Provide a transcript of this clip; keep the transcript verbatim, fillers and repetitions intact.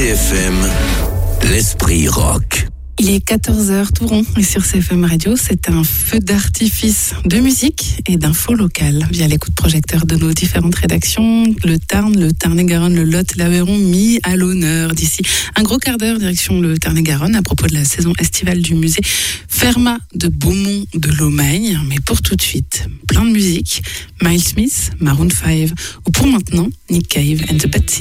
C F M, l'esprit rock. Il est quatorze heures tout rond et sur C F M Radio, c'est un feu d'artifice de musique et d'infos locales via les coups de projecteur de nos différentes rédactions. Le Tarn, le Tarn-et-Garonne, le Lot, l'Aveyron mis à l'honneur d'ici un gros quart d'heure direction le Tarn-et-Garonne à propos de la saison estivale du musée Fermat de Beaumont de Lomagne. Mais pour tout de suite, plein de musique, Miles Smith, Maroon five ou pour maintenant, Nick Cave and the Bad Seeds.